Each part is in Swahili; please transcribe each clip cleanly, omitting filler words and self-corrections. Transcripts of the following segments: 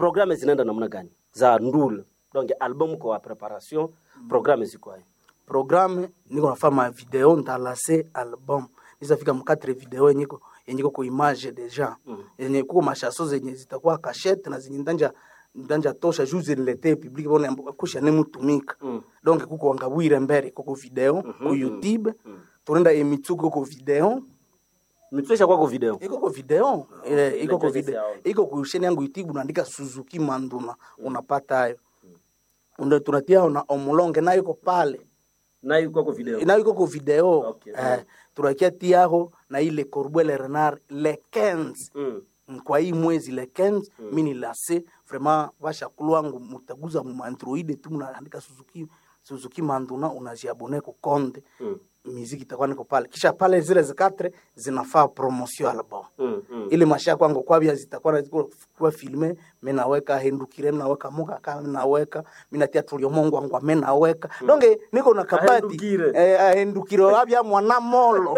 programme zinaenda namna gani za ndule? Donc album kwa preparation, programme ziko hayo. Programme niko nafanya video ndalase album. Nisafika mu 4 video yenyiko ku image deja. Yenye kuko mashaso zenye zitakuwa cachette na zenye ndanja tosha juzi nilete public bona kusha ne mutumika. Donc kuko ngabwire mbere kuko video ku YouTube. Tunaenda emitsuko ku video. Mitwesha kwa video. Iko ku video. Iko ku channel yangu YouTube unaandika Suzuki Manduna unapata hayo. Ndio tunatia na omulonge nayo iko pale. Na yuko kwa video. Na yuko kwa video. Okay. Tunakia tiaho na ile Corbeil Renard le 15. Kwa hii mwezi le 15 mimi lase vraiment vasha kulwangu mutaguza mu Android tu mnaandika Suzuki Manduna unajiabone ku konde. Muziki itakuwa niko pale. Kisha pale zile zikatre zinafaa promotion album. Ile masha kwangu kwa bia zitakuwa kwa filme, mimi naweka hendukire naweka moka kama naweka, mimi natia tulio Mungu wangu mimi naweka. Donc niko na kabati hendukire wabia mwana molo.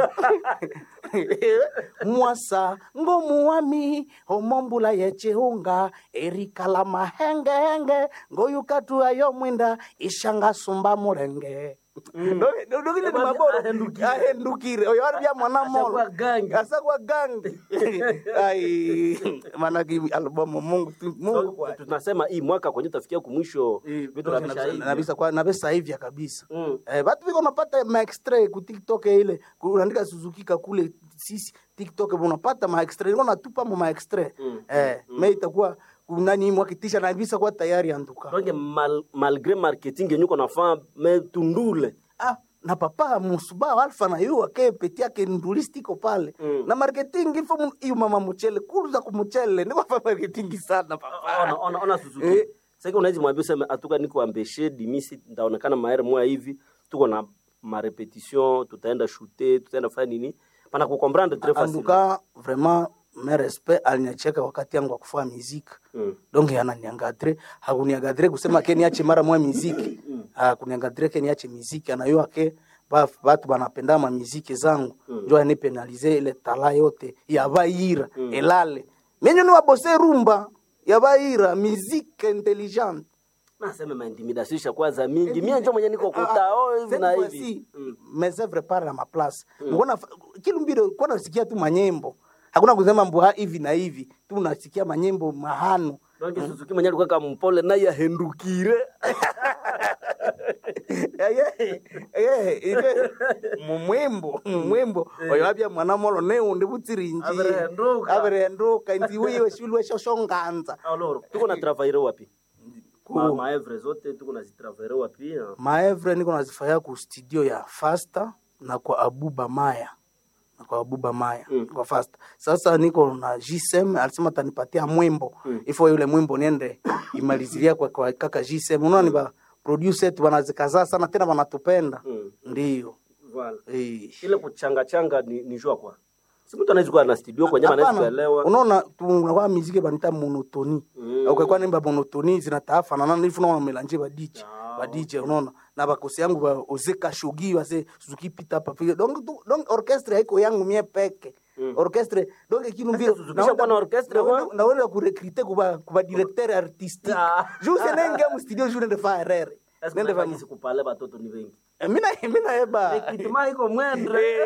Mwasa ngomu wami omombula yechehunga erikala mahenge ngoyukatu ayo mwinda ishanga sumba murenge. Ndio ni maboro ahendukire oyo aribia mwana molo asa kwa gangi maana album Mungu kwa tunasema hii mwaka kwenye tafikia kumwisho vitu kabisa kwa na pesa hivi kabisa watu viko napata ma extrait ku TikTok ile unaandika Suzuki kule sisi TikTok unapata ma extrait unatupa ma extrait mais itakuwa nani mwakitisha na visa kwa tayari anduka. Donc malgré marketing yenyu kona fa mais tundule. Na papa Musuba Alpha na yu wake peti yake ndulistiko pale. Na marketing ifo yu mama mchele kuruza kumuchele ni kwa marketing sana papa. Ona Suzuki. Sasa unaweza mwambia useme atuka niko ambeshe dimisi ndaonekana maere moya hivi tuko na ma repetition tutaenda shooter tutaenda fanya nini pana ku comprendre très facile. Anduka vraiment mes respect aliniacheka wakati yangu wa kufanya muziki. Donc ananiangadre, hakuniangadre kusema ke niache mara moja muziki. Kuniangadre ke niache muziki anayua ke watu banapenda ma muziki zangu. Ndio anipenalize ile tala yote ya baira elale. Menyo ni wabose rumba ya baira muziki intelligent. Nasema ma intimidation kwanza mingi. Mimi ndio mwenye niko kutao hivi na hivi. Mes œuvres par la ma place. Mbona kilumbiro kwa nasikia tu manyembo. Hakuna kusema mbuha hivi na hivi. Tu unasikia manyembo mahano. Ndio Suzuki mwenye alikuwa kama mpole na ya hendukire. Mumwembo. Oyo abya mwana molo ne unde butirinji. Aberenduka ndi wiwe shulwe shoshonganza. Alors, tuko na travailler wapi? Maevre zote tuko na zitravailler wapi? Maevre niko nazifanya ku studio ya Faster na kwa Abuba Maya. Kwa fast. Sasa niko na GSM alisema tanipatia mwimbo. Ifo yule mwimbo niende imalizilia kwa kaka GSM. Unaona ni ba producer tu wanazikaza sana tena wanatupenda. Ndio. Voilà. Ile kuchanga ni jua kwa. Si mtu anaweza kuwa na studio kwa nyama anaweza kuelewa. Unaona tunakuwa muziki banita monotoni. Au kwa nimba monotoni zinataafa na nani ifuna wamelanje ba DJ unaona na bakosi yangu ba ozeka shogi wase Suzuki pita hapa donc orchestre haiko yangu mie peke orchestre donc kinumbiro na orchestre na wale ku recruter kuba directeur artistique juste nenge mu studio jour de faire erreur nende va kupale batoto ni wengi mina eba kitima iko mwendre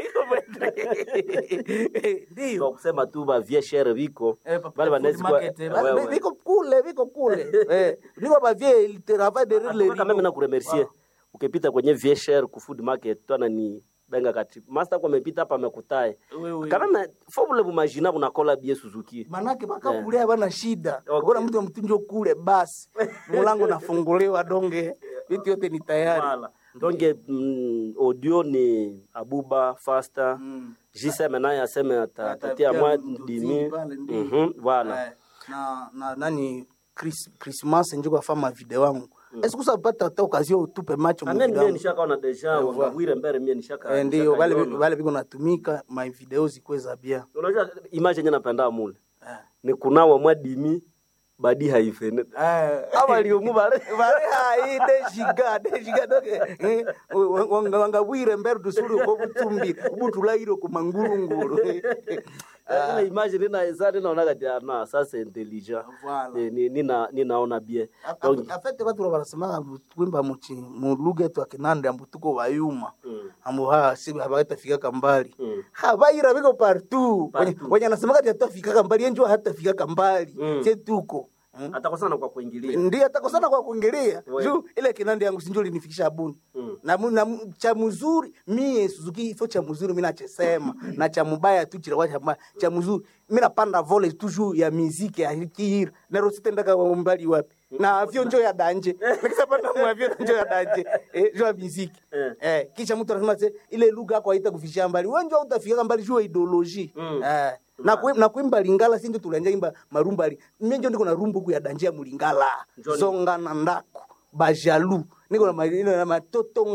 ndio kusema tu ba vie cher biko bale banezi kwa biko kule niko ba vie il travail de le kama mimi na kuremercier ukipita kwenye vie cher ku food market twana ni benga kati master kwa amepita hapa amekutae kama formula bumagina bunakola bie Suzuki manake baka kule bana shida bora mtu mtunjo kule basi mlango nafunguliwa donge vitu yote ni tayari donge audio ni Abuba Faster JSM naye aseme atatia mwa dimi voilà na nani Christmas nje kwa fama video wangu est-ce que ça peut être occasion tupe macho mwa video mimi nishakaona deja wangawire mbere mimi nishaka ndio wale biko natumika my videos zikweza bien unajua image yenyewe napenda mule ni kunawa mwa dimi badi haifene abaliyomu bare hai de giga doke wangawire mbere dusuru ko butumbi ubutulairo ku mangurunguru ile image ninaona kati na sasa intelligent. Voilà. Ninaona bien. Donc en fait watu wanasema kuimba mu lugha yetu ya Kinande ambu tuko wayuma. Ambu si hawatafika kambali. Habaira biko partout. Wenye anasema kati atafika kambali yenjo hatafika kambali. Tuko atakosana kwa kuingilia. Ndiye atakosana kwa kuingilia. Juu ile Kinande yangu sinjo linifikisha Buni. Na cha mzuri mie Suzuki ifo cha mzuri mimi nachesema na cha mubaya tu chira wacha cha mzuri mimi napanda volley toujours ya muziki ya hikira na rositenda kwa mbali wapi na avyo njo ya danje nikisapanda mu avyo njo ya danje jo muziki kisha mtu anasema ile lugha yako haita kufishia mbali wewe njo utafika mbali jo ideology na kuimba Lingala si ndio tulanja imba marumba mimi njo niko na rumbu ku ya danje ya Mulingala zonga na ndako bajalu niko na matoto